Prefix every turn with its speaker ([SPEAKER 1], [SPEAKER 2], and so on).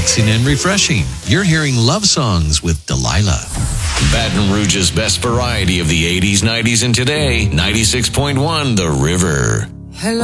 [SPEAKER 1] relaxing and refreshing. You're hearing Love Songs with Delilah. Baton Rouge's best variety of the 80s, 90s, and today. 96.1 The River.
[SPEAKER 2] Hello.